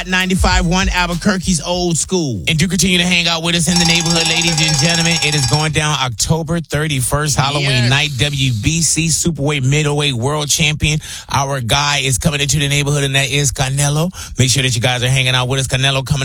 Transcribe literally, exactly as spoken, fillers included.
ninety-five point one Albuquerque's Old School. And do continue to hang out with us in the neighborhood, ladies and gentlemen. It is going down October thirty-first, Halloween yes. night. W B C Superweight Middleweight World Champion. Our guy is coming into the neighborhood, and that is Canelo. Make sure that you guys are hanging out with us. Canelo coming